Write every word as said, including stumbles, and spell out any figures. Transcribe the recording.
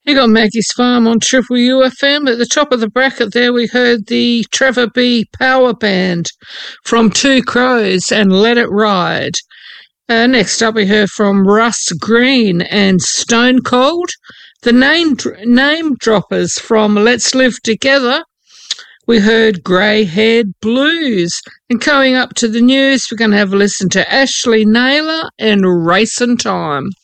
You got Maggie's Farm on Triple U F M. At the top of the bracket there, we heard the Trevor B Power Band from Two Crows and Let It Ride. Uh, next up, we heard from Russ Green and Stone Cold. The name, name droppers from Let's Live Together. We heard Grey Haired Blues. And going up to the news, we're going to have a listen to Ashley Naylor and Racing Time.